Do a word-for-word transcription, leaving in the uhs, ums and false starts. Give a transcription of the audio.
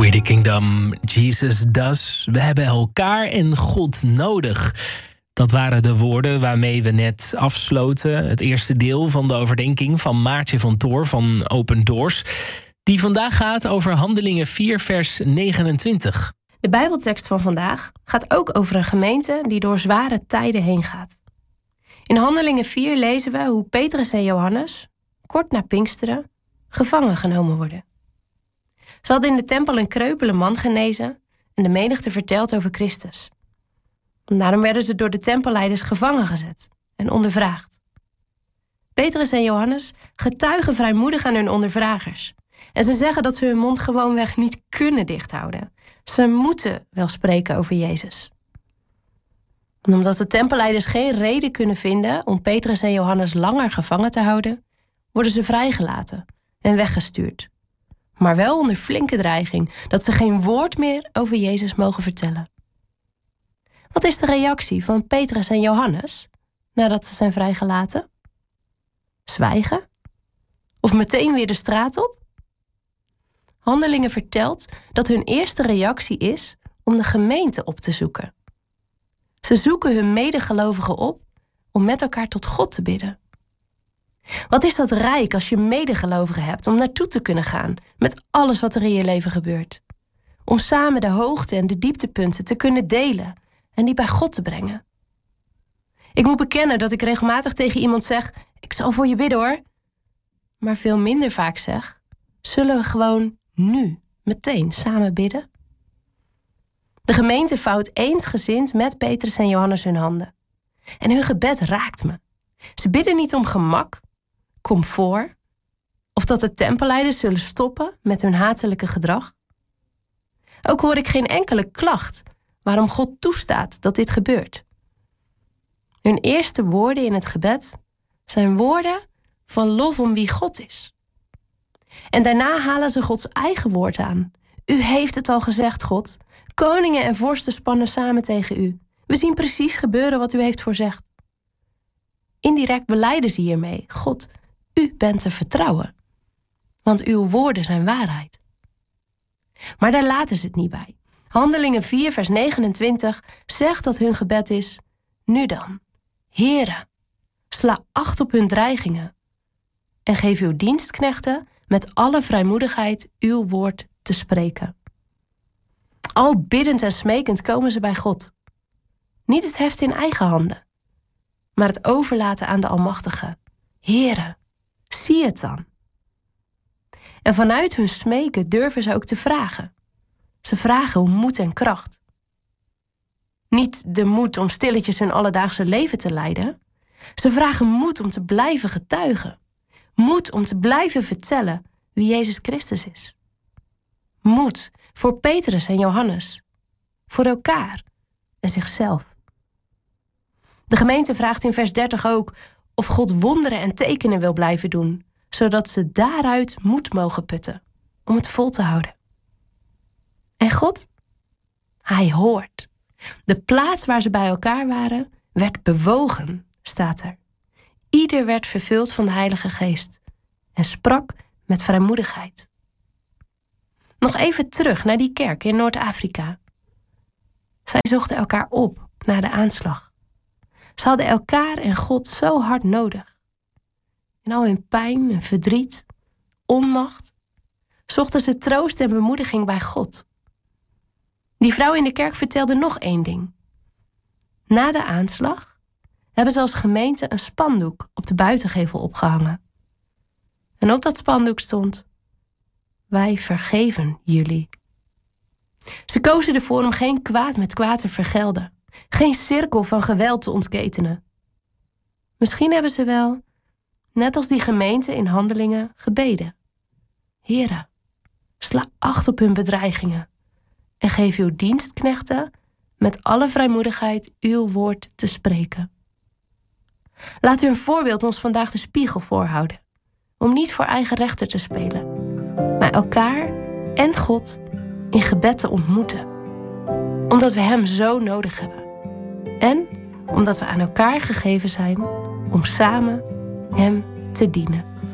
We the Kingdom, Jesus does. We hebben elkaar en God nodig. Dat waren de woorden waarmee we net afsloten. Het eerste deel van de overdenking van Maartje van Toor van Open Doors. Die vandaag gaat over Handelingen vier vers negenentwintig. De Bijbeltekst van vandaag gaat ook over een gemeente die door zware tijden heen gaat. In Handelingen vier lezen we hoe Petrus en Johannes, kort na Pinksteren, gevangen genomen worden. Ze hadden in de tempel een kreupele man genezen en de menigte verteld over Christus. Daarom werden ze door de tempelleiders gevangen gezet en ondervraagd. Petrus en Johannes getuigen vrijmoedig aan hun ondervragers. En ze zeggen dat ze hun mond gewoonweg niet kunnen dichthouden. Ze moeten wel spreken over Jezus. En omdat de tempelleiders geen reden kunnen vinden om Petrus en Johannes langer gevangen te houden, worden ze vrijgelaten en weggestuurd. Maar wel onder flinke dreiging dat ze geen woord meer over Jezus mogen vertellen. Wat is de reactie van Petrus en Johannes nadat ze zijn vrijgelaten? Zwijgen? Of meteen weer de straat op? Handelingen vertelt dat hun eerste reactie is om de gemeente op te zoeken. Ze zoeken hun medegelovigen op om met elkaar tot God te bidden. Wat is dat rijk als je medegelovigen hebt om naartoe te kunnen gaan met alles wat er in je leven gebeurt. Om samen de hoogte en de dieptepunten te kunnen delen en die bij God te brengen. Ik moet bekennen dat ik regelmatig tegen iemand zeg, ik zal voor je bidden hoor. Maar veel minder vaak zeg, zullen we gewoon nu, meteen samen bidden? De gemeente vouwt eensgezind met Petrus en Johannes hun handen. En hun gebed raakt me. Ze bidden niet om gemak, comfort, of dat de tempelleiders zullen stoppen met hun hatelijke gedrag. Ook hoor ik geen enkele klacht waarom God toestaat dat dit gebeurt. Hun eerste woorden in het gebed zijn woorden van lof om wie God is. En daarna halen ze Gods eigen woord aan. U heeft het al gezegd, God. Koningen en vorsten spannen samen tegen u. We zien precies gebeuren wat u heeft voorzegd. Indirect belijden ze hiermee, God, u bent te vertrouwen. Want uw woorden zijn waarheid. Maar daar laten ze het niet bij. Handelingen vier vers negenentwintig zegt dat hun gebed is, nu dan, Heere, sla acht op hun dreigingen en geef uw dienstknechten met alle vrijmoedigheid uw woord te spreken. Al biddend en smekend komen ze bij God. Niet het heft in eigen handen, maar het overlaten aan de Almachtige. Heere, zie het dan. En vanuit hun smeken durven ze ook te vragen. Ze vragen om moed en kracht. Niet de moed om stilletjes hun alledaagse leven te leiden. Ze vragen moed om te blijven getuigen. Moed om te blijven vertellen wie Jezus Christus is. Moed voor Petrus en Johannes. Voor elkaar en zichzelf. De gemeente vraagt in vers dertig ook of God wonderen en tekenen wil blijven doen, zodat ze daaruit moed mogen putten om het vol te houden. En God? Hij hoort. De plaats waar ze bij elkaar waren, werd bewogen, staat er. Ieder werd vervuld van de Heilige Geest en sprak met vrijmoedigheid. Nog even terug naar die kerk in Noord-Afrika. Zij zochten elkaar op na de aanslag. Ze hadden elkaar en God zo hard nodig. In al hun pijn en verdriet, onmacht, zochten ze troost en bemoediging bij God. Die vrouw in de kerk vertelde nog één ding. Na de aanslag hebben ze als gemeente een spandoek op de buitengevel opgehangen. En op dat spandoek stond, wij vergeven jullie. Ze kozen ervoor om geen kwaad met kwaad te vergelden. Geen cirkel van geweld te ontketenen. Misschien hebben ze wel, net als die gemeente in Handelingen, gebeden. Heere, sla acht op hun bedreigingen en geef uw dienstknechten met alle vrijmoedigheid uw woord te spreken. Laat hun voorbeeld ons vandaag de spiegel voorhouden, om niet voor eigen rechter te spelen, maar elkaar en God in gebed te ontmoeten, omdat we hem zo nodig hebben. En omdat we aan elkaar gegeven zijn om samen hem te dienen.